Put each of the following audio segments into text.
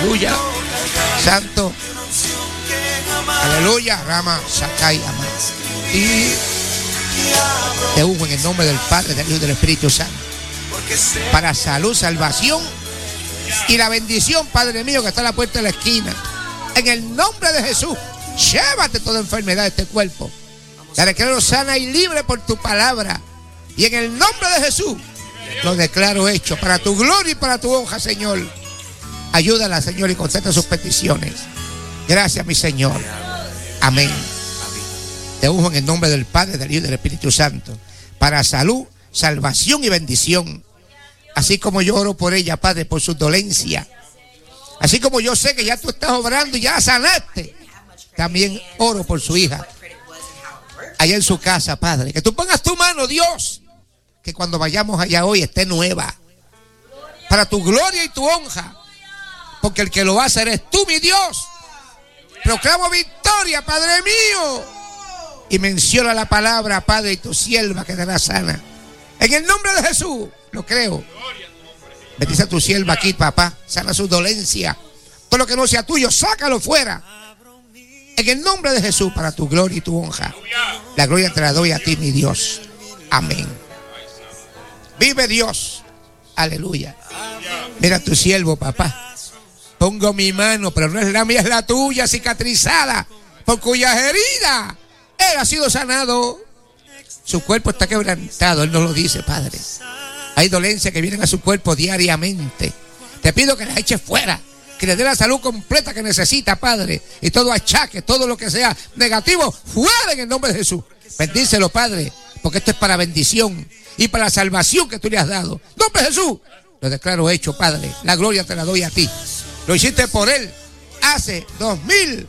Aleluya. Santo. Aleluya. Rama, Sakai, Amá. Y te unjo en el nombre del Padre, del Hijo y del Espíritu Santo. Para salud, salvación y la bendición, Padre mío, que está a la puerta de la esquina. En el nombre de Jesús, llévate toda enfermedad de este cuerpo. La declaro sana y libre por tu palabra. Y en el nombre de Jesús, lo declaro hecho para tu gloria y para tu honra, Señor. Ayúdala, Señor, y contesta sus peticiones. Gracias, mi Señor. Amén. Te unjo en el nombre del Padre, del Hijo y del Espíritu Santo. Para salud, salvación y bendición. Así como yo oro por ella, Padre, por su dolencia. Así como yo sé que ya tú estás obrando y ya sanaste. También oro por su hija. Allá en su casa, Padre. Que tú pongas tu mano, Dios. Que cuando vayamos allá hoy esté nueva. Para tu gloria y tu honra. Porque el que lo va a hacer es tú, mi Dios. Proclamo victoria, Padre mío. Y menciona la palabra, Padre, y tu sierva quedará sana. En el nombre de Jesús, lo creo. Bendice a tu sierva aquí, papá. Sana su dolencia. Todo lo que no sea tuyo, sácalo fuera. En el nombre de Jesús, para tu gloria y tu honra. La gloria te la doy a ti, mi Dios. Amén. Vive Dios. Aleluya. Mira a tu siervo, papá. Pongo mi mano, pero no es la mía, es la tuya, cicatrizada, por cuyas heridas él ha sido sanado. Su cuerpo está quebrantado, él nos lo dice, Padre. Hay dolencias que vienen a su cuerpo diariamente. Te pido que las eches fuera, que le dé la salud completa que necesita, Padre. Y todo achaque, todo lo que sea negativo, fuera en el nombre de Jesús. Bendícelo, Padre, porque esto es para bendición y para la salvación que tú le has dado. Nombre de Jesús, lo declaro hecho, Padre. La gloria te la doy a ti. Lo hiciste por él hace 2000.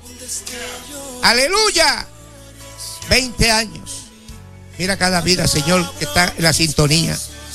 Aleluya. 20 años. Mira cada vida, Señor, que está en la sintonía.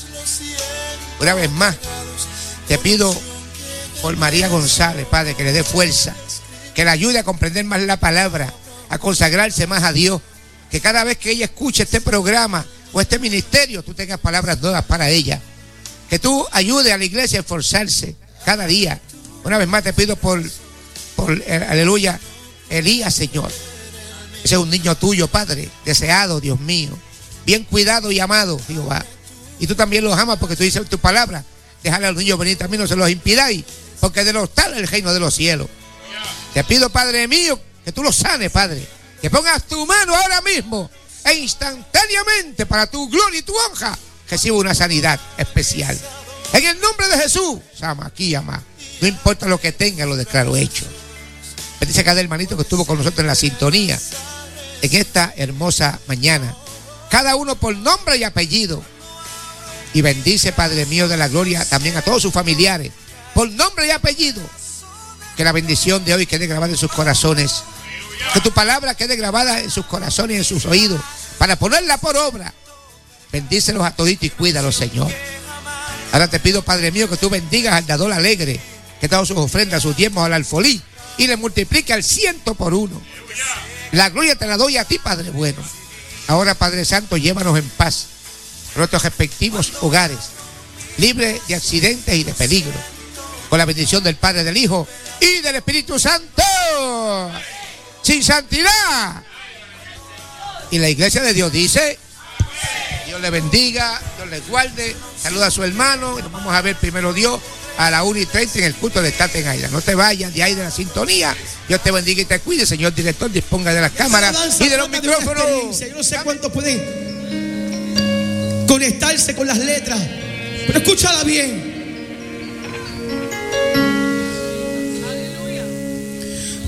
Una vez más, te pido por María González, Padre, que le dé fuerza, que le ayude a comprender más la palabra, a consagrarse más a Dios, que cada vez que ella escuche este programa o este ministerio, tú tengas palabras nuevas para ella, que tú ayudes a la iglesia a esforzarse cada día. Una vez más te pido por aleluya, Elías, Señor. Ese es un niño tuyo, Padre, deseado, Dios mío, bien cuidado y amado, Jehová. Y tú también los amas porque tú dices en tu palabra, déjale a los niños venir también, no se los impidáis, porque de los tal es el reino de los cielos. Te pido, Padre mío, que tú los sanes, Padre, que pongas tu mano ahora mismo e instantáneamente para tu gloria y tu honra, reciba una sanidad especial. En el nombre de Jesús, Sama, aquí, ama. No importa lo que tenga, lo declaro hecho. Bendice a cada hermanito que estuvo con nosotros en la sintonía en esta hermosa mañana. Cada uno por nombre y apellido. Y bendice, Padre mío de la gloria, también a todos sus familiares, por nombre y apellido. Que la bendición de hoy quede grabada en sus corazones. Que tu palabra quede grabada en sus corazones y en sus oídos, para ponerla por obra. Bendícelos a toditos y cuídalos, Señor. Ahora te pido, Padre mío, que tú bendigas al dador alegre, que todas sus ofrendas, sus diezmos al alfolí, y le multiplique al 100 por 1. La gloria te la doy a ti, Padre bueno. Ahora, Padre Santo, llévanos en paz a nuestros respectivos hogares, libres de accidentes y de peligro, con la bendición del Padre, del Hijo y del Espíritu Santo. Sin santidad. Y la iglesia de Dios dice: Dios le bendiga, Dios le guarde. Saluda a su hermano y nos vamos a ver primero Dios a la 1:30 en el culto de Staten Island. No te vayas de ahí de la sintonía. Dios te bendiga y te cuide. Señor director, disponga de las cámaras y de los micrófonos. Yo no sé cuántos pueden conectarse con las letras, pero escúchala bien.